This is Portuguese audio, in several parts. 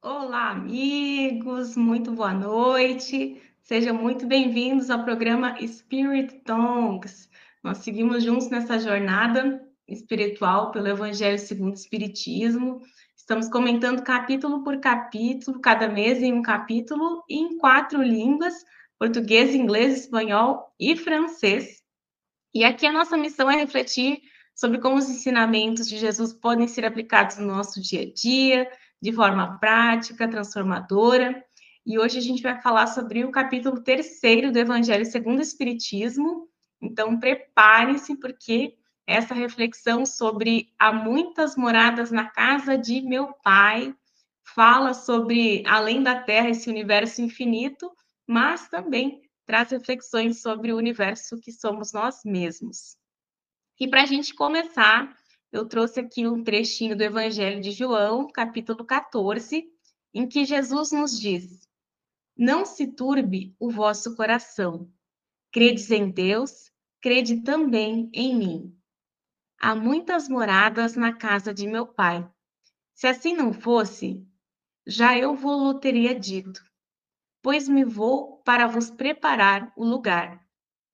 Olá, amigos, muito boa noite. Sejam muito bem-vindos ao programa Spirit Tongues. Nós seguimos juntos nessa jornada espiritual pelo Evangelho segundo o Espiritismo. Estamos comentando capítulo por capítulo, cada mês em um capítulo, e em 4 línguas: português, inglês, espanhol e francês. E aqui a nossa missão é refletir sobre como os ensinamentos de Jesus podem ser aplicados no nosso dia a dia, de forma prática, transformadora. E hoje a gente vai falar sobre o capítulo 3º do Evangelho segundo o Espiritismo. Então, prepare-se, porque essa reflexão sobre há muitas moradas na casa de meu Pai fala sobre além da Terra, esse universo infinito, mas também traz reflexões sobre o universo que somos nós mesmos. E para a gente começar, eu trouxe aqui um trechinho do Evangelho de João, capítulo 14, em que Jesus nos diz: Não se turbe o vosso coração. Credes em Deus, crede também em mim. Há muitas moradas na casa de meu Pai. Se assim não fosse, já eu vou-lo teria dito, pois me vou para vos preparar o lugar.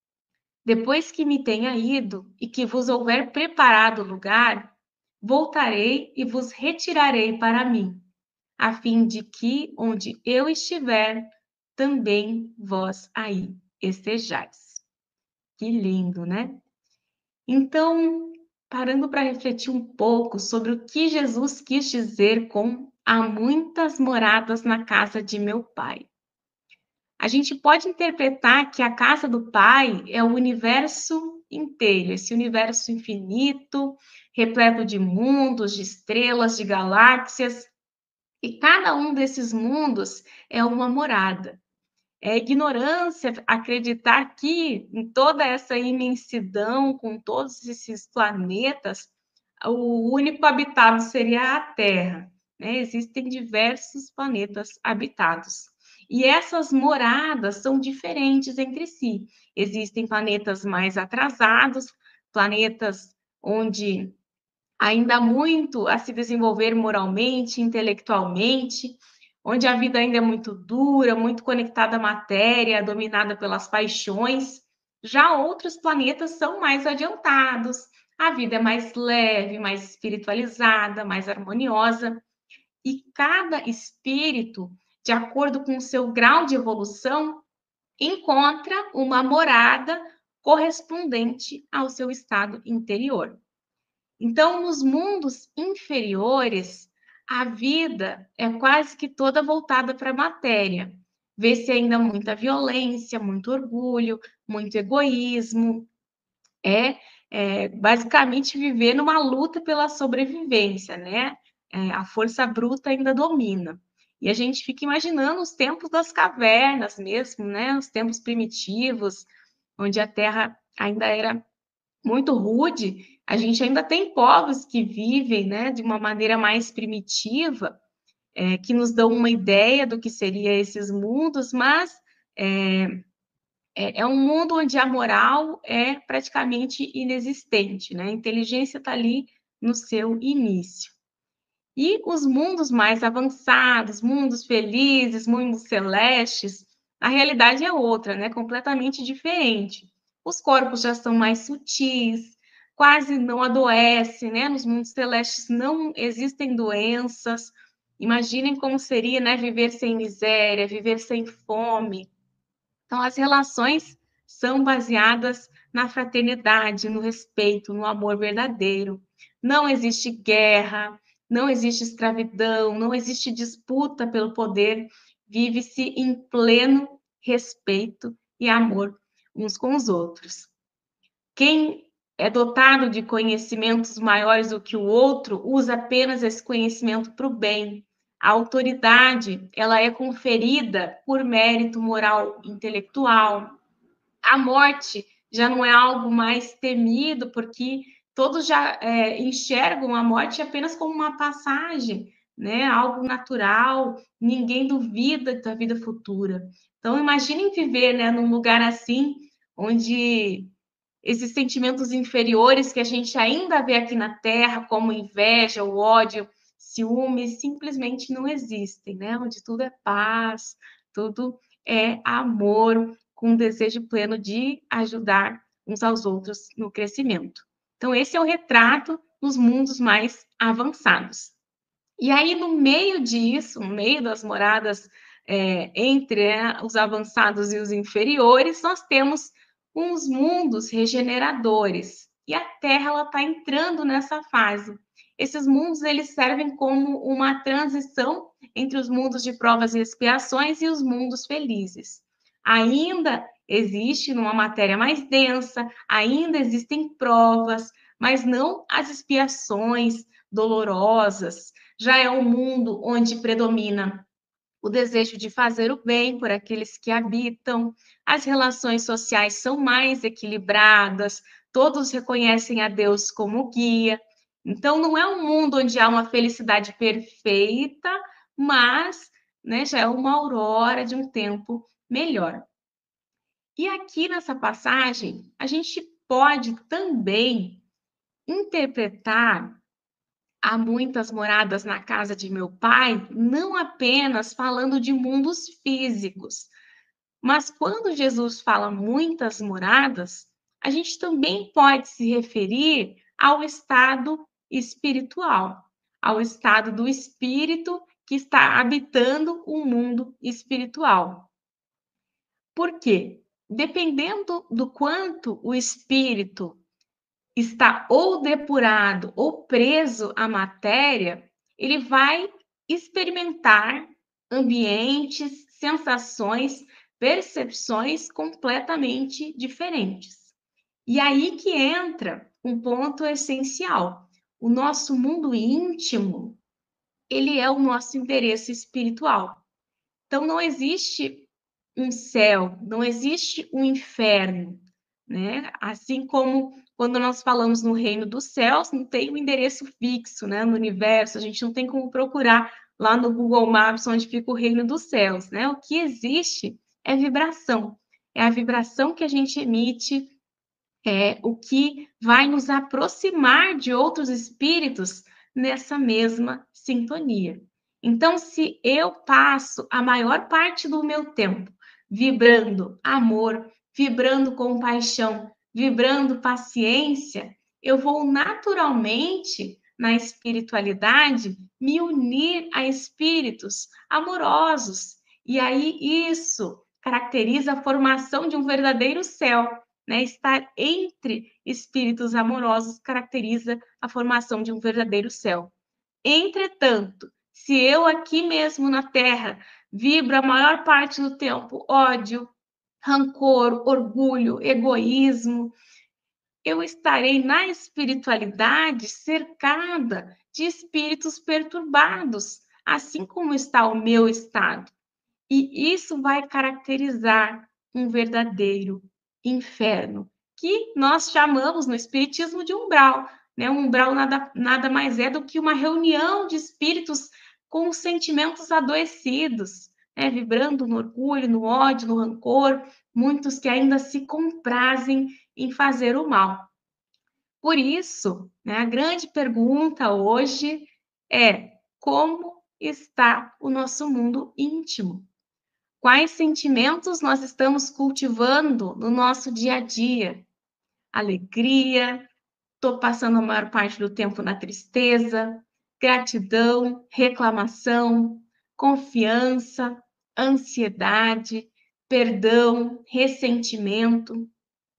Depois que me tenha ido e que vos houver preparado o lugar, voltarei e vos retirarei para mim, a fim de que, onde eu estiver, também vós aí estejais. Que lindo, né? Então, parando para refletir um pouco sobre o que Jesus quis dizer com há muitas moradas na casa de meu Pai. A gente pode interpretar que a casa do Pai é o universo inteiro, esse universo infinito, repleto de mundos, de estrelas, de galáxias, e cada um desses mundos é uma morada. É ignorância acreditar que em toda essa imensidão, com todos esses planetas, o único habitado seria a Terra, né? Existem diversos planetas habitados. E essas moradas são diferentes entre si. Existem planetas mais atrasados, planetas onde ainda há muito a se desenvolver moralmente, intelectualmente, onde a vida ainda é muito dura, muito conectada à matéria, dominada pelas paixões. Já outros planetas são mais adiantados, a vida é mais leve, mais espiritualizada, mais harmoniosa, e cada espírito, de acordo com o seu grau de evolução, encontra uma morada correspondente ao seu estado interior. Então, nos mundos inferiores, a vida é quase que toda voltada para a matéria. Vê-se ainda muita violência, muito orgulho, muito egoísmo. Basicamente viver numa luta pela sobrevivência, né? A força bruta ainda domina. E a gente fica imaginando os tempos das cavernas mesmo, né? Os tempos primitivos, onde a terra ainda era muito rude. A gente ainda tem povos que vivem, né, de uma maneira mais primitiva, que nos dão uma ideia do que seriam esses mundos, mas é um mundo onde a moral é praticamente inexistente, né? A inteligência está ali no seu início. E os mundos mais avançados, mundos felizes, mundos celestes, a realidade é outra, né? Completamente diferente. Os corpos já são mais sutis, quase não adoecem, né? Nos mundos celestes não existem doenças. Imaginem como seria, né, viver sem miséria, viver sem fome. Então, as relações são baseadas na fraternidade, no respeito, no amor verdadeiro. Não existe guerra, não existe escravidão, não existe disputa pelo poder. Vive-se em pleno respeito e amor uns com os outros. Quem é dotado de conhecimentos maiores do que o outro usa apenas esse conhecimento para o bem. A autoridade, ela é conferida por mérito moral intelectual. A morte já não é algo mais temido, porque todos já enxergam a morte apenas como uma passagem, né? Algo natural, ninguém duvida da vida futura. Então, imaginem viver, né, num lugar assim, onde esses sentimentos inferiores que a gente ainda vê aqui na Terra, como inveja, o ódio, ciúmes simplesmente não existem, né? Onde tudo é paz, tudo é amor, com um desejo pleno de ajudar uns aos outros no crescimento. Então, esse é o retrato dos mundos mais avançados. E aí, no meio disso, no meio das moradas entre os avançados e os inferiores, nós temos uns mundos regeneradores. E a Terra está entrando nessa fase. Esses mundos eles servem como uma transição entre os mundos de provas e expiações e os mundos felizes. Ainda existe uma matéria mais densa, ainda existem provas, mas não as expiações dolorosas. Já é um mundo onde predomina o desejo de fazer o bem por aqueles que habitam, as relações sociais são mais equilibradas, todos reconhecem a Deus como guia. Então, não é um mundo onde há uma felicidade perfeita, mas né, já é uma aurora de um tempo melhor. E aqui nessa passagem, a gente pode também interpretar há muitas moradas na casa de meu pai, não apenas falando de mundos físicos, mas quando Jesus fala muitas moradas, a gente também pode se referir ao estado espiritual, ao estado do espírito que está habitando o mundo espiritual. Por quê? Dependendo do quanto o espírito está ou depurado ou preso à matéria, ele vai experimentar ambientes, sensações, percepções completamente diferentes. E aí que entra um ponto essencial. O nosso mundo íntimo, ele é o nosso endereço espiritual. Então não existe um céu, não existe um inferno, né? Assim como quando nós falamos no reino dos céus, não tem um endereço fixo, né? No universo, a gente não tem como procurar lá no Google Maps onde fica o reino dos céus, né? O que existe é vibração, é a vibração que a gente emite, é o que vai nos aproximar de outros espíritos nessa mesma sintonia. Então, se eu passo a maior parte do meu tempo vibrando amor, vibrando compaixão, vibrando paciência, eu vou naturalmente, na espiritualidade, me unir a espíritos amorosos. E aí isso caracteriza a formação de um verdadeiro céu, né? Estar entre espíritos amorosos caracteriza a formação de um verdadeiro céu. Entretanto, se eu aqui mesmo na Terra vibro a maior parte do tempo ódio, rancor, orgulho, egoísmo, eu estarei na espiritualidade cercada de espíritos perturbados, assim como está o meu estado. E isso vai caracterizar um verdadeiro inferno, que nós chamamos no Espiritismo de umbral. Né? Um umbral nada mais é do que uma reunião de espíritos com sentimentos adoecidos, né? Vibrando no orgulho, no ódio, no rancor, muitos que ainda se comprazem em fazer o mal. Por isso, né, a grande pergunta hoje é: como está o nosso mundo íntimo? Quais sentimentos nós estamos cultivando no nosso dia a dia? Alegria, estou passando a maior parte do tempo na tristeza, gratidão, reclamação, confiança, ansiedade, perdão, ressentimento.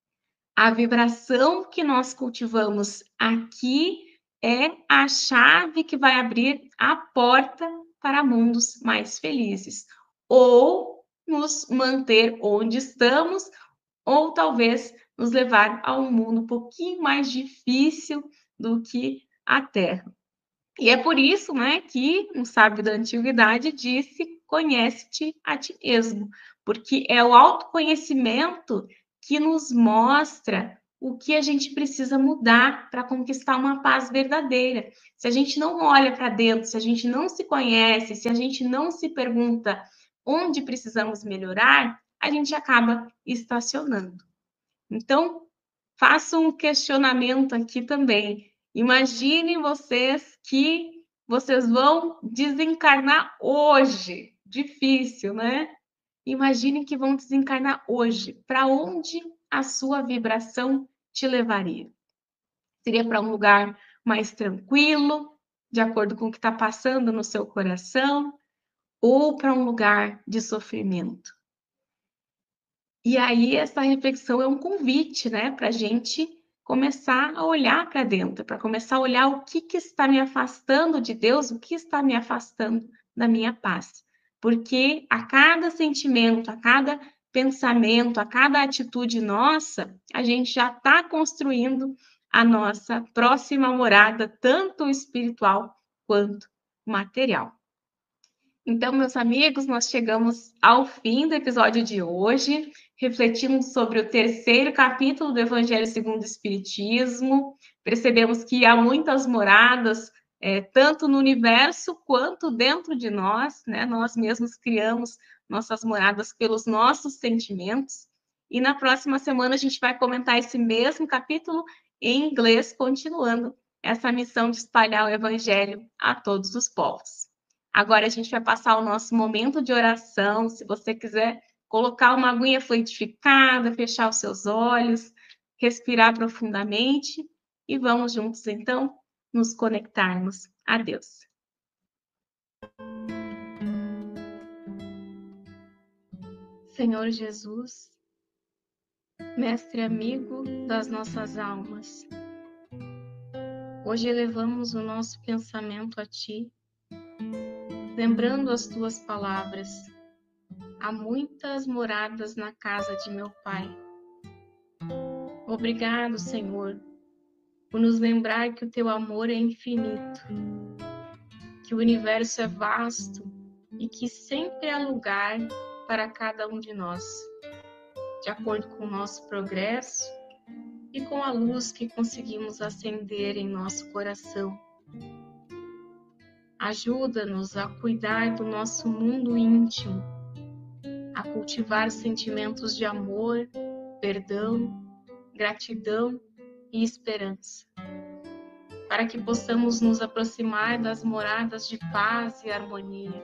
A vibração que nós cultivamos aqui é a chave que vai abrir a porta para mundos mais felizes. Ou nos manter onde estamos, ou talvez nos levar a um mundo um pouquinho mais difícil do que a Terra. E é por isso, né, que um sábio da antiguidade disse: conhece-te a ti mesmo, porque é o autoconhecimento que nos mostra o que a gente precisa mudar para conquistar uma paz verdadeira. Se a gente não olha para dentro, se a gente não se conhece, se a gente não se pergunta onde precisamos melhorar, a gente acaba estacionando. Então, faço um questionamento aqui também. Imaginem vocês que vocês vão desencarnar hoje. Difícil, né? Imaginem que vão desencarnar hoje. Para onde a sua vibração te levaria? Seria para um lugar mais tranquilo, de acordo com o que está passando no seu coração, ou para um lugar de sofrimento? E aí, essa reflexão é um convite, né, para a gente começar a olhar para dentro, para começar a olhar o que está me afastando de Deus, o que está me afastando da minha paz. Porque a cada sentimento, a cada pensamento, a cada atitude nossa, a gente já está construindo a nossa próxima morada, tanto espiritual quanto material. Então, meus amigos, nós chegamos ao fim do episódio de hoje. Refletimos sobre o terceiro capítulo do Evangelho segundo o Espiritismo. Percebemos que há muitas moradas, tanto no universo quanto dentro de nós, né? Nós mesmos criamos nossas moradas pelos nossos sentimentos. E na próxima semana a gente vai comentar esse mesmo capítulo em inglês, continuando essa missão de espalhar o Evangelho a todos os povos. Agora a gente vai passar o nosso momento de oração. Se você quiser colocar uma aguinha fluidificada, fechar os seus olhos, respirar profundamente e vamos juntos, então, nos conectarmos a Deus. Senhor Jesus, Mestre amigo das nossas almas, hoje elevamos o nosso pensamento a Ti, lembrando as Tuas palavras: há muitas moradas na casa de meu Pai. Obrigado, Senhor, por nos lembrar que o Teu amor é infinito, que o universo é vasto e que sempre há lugar para cada um de nós, de acordo com o nosso progresso e com a luz que conseguimos acender em nosso coração. Ajuda-nos a cuidar do nosso mundo íntimo, a cultivar sentimentos de amor, perdão, gratidão e esperança, para que possamos nos aproximar das moradas de paz e harmonia,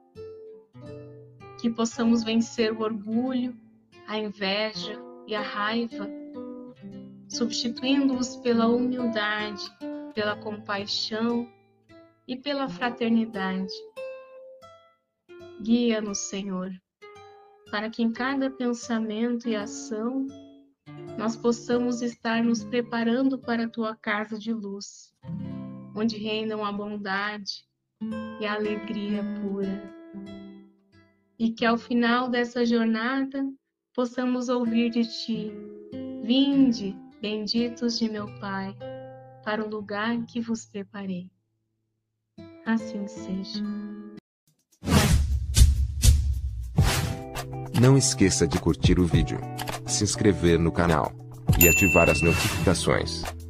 que possamos vencer o orgulho, a inveja e a raiva, substituindo-os pela humildade, pela compaixão e pela fraternidade. Guia-nos, Senhor, para que em cada pensamento e ação nós possamos estar nos preparando para a Tua casa de luz, onde reinam a bondade e a alegria pura. E que ao final dessa jornada possamos ouvir de Ti: vinde, benditos de meu Pai, para o lugar que vos preparei. Assim seja. Não esqueça de curtir o vídeo, se inscrever no canal e ativar as notificações.